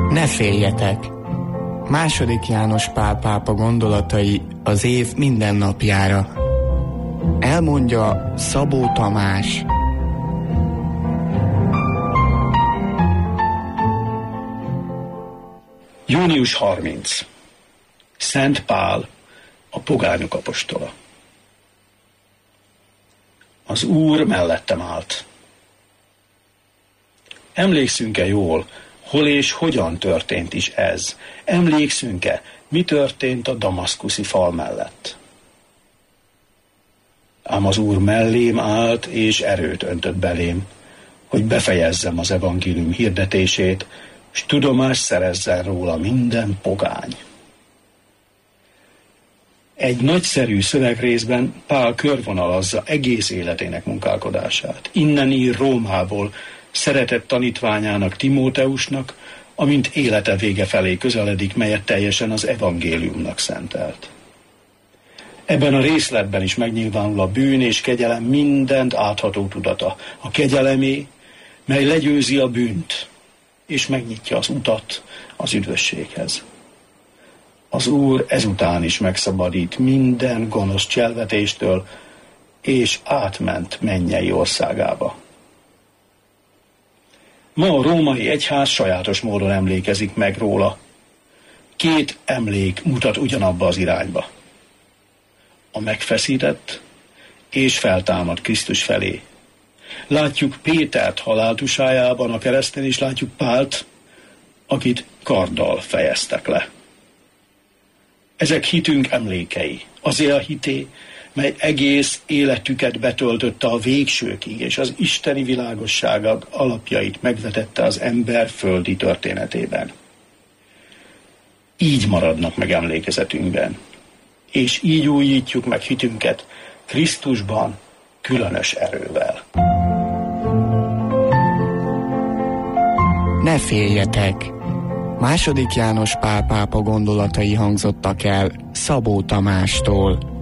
Ne féljetek! II. János Pál pápa gondolatai az év minden napjára. Elmondja Szabó Tamás. Június 30. Szent Pál, a pogányok apostola. Az Úr mellettem állt. Emlékszünk-e jól, hol és hogyan történt is ez? Emlékszünk-e, mi történt a damaszkuszi fal mellett? Ám az Úr mellém állt, és erőt öntött belém, hogy befejezzem az evangélium hirdetését, s tudomást szerezzen róla minden pogány. Egy nagyszerű szövegrészben Pál körvonalazza egész életének munkálkodását. Innen ír Rómából szeretett tanítványának, Timóteusnak, amint élete vége felé közeledik, melyet teljesen az evangéliumnak szentelt. Ebben a részletben is megnyilvánul a bűn és kegyelem mindent átható tudata. A kegyelemé, mely legyőzi a bűnt, és megnyitja az utat az üdvösséghez. Az Úr ezután is megszabadít minden gonosz cselvetéstől, és átment mennyei országába. Ma a római egyház sajátos módon emlékezik meg róla. Két emlék mutat ugyanabba az irányba. A megfeszített és feltámadt Krisztus felé. Látjuk Pétert haláltusájában a kereszten, és látjuk Pált, akit karddal fejeztek le. Ezek hitünk emlékei, azé a hité, mely egész életüket betöltötte a végsőkig, és az isteni világosság alapjait megvetette az ember földi történetében. Így maradnak meg emlékezetünkben, és így újítjuk meg hitünket Krisztusban különös erővel. Ne féljetek! II. János Pál pápa gondolatai hangzottak el Szabó Tamástól.